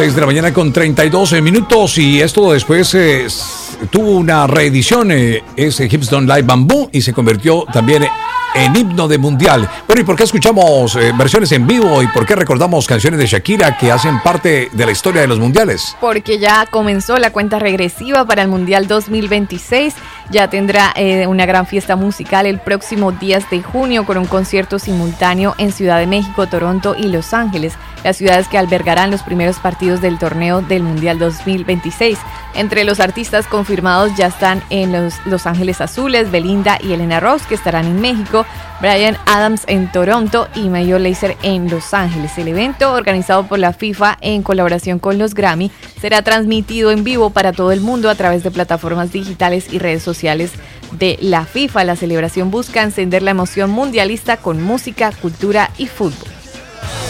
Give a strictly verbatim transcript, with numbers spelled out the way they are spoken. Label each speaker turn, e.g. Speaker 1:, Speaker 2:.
Speaker 1: seis de la mañana con treinta y dos minutos y esto después eh, tuvo una reedición, eh, ese Hips Don't Lie Bamboo, y se convirtió también en himno de mundial. Bueno, ¿y por qué escuchamos eh, versiones en vivo y por qué recordamos canciones de Shakira que hacen parte de la historia de los mundiales?
Speaker 2: Porque ya comenzó la cuenta regresiva para el Mundial dos mil veintiséis. Ya tendrá eh, una gran fiesta musical el próximo diez de junio con un concierto simultáneo en Ciudad de México, Toronto y Los Ángeles, las ciudades que albergarán los primeros partidos del torneo del Mundial dos mil veintiséis. Entre los artistas confirmados ya están en los Los Ángeles Azules, Belinda y Elena Rose, que estarán en México, Bryan Adams en Toronto y Major Lazer en Los Ángeles. El evento, organizado por la FIFA en colaboración con los Grammy, será transmitido en vivo para todo el mundo a través de plataformas digitales y redes sociales de la FIFA. La celebración busca encender la emoción mundialista con música, cultura y fútbol.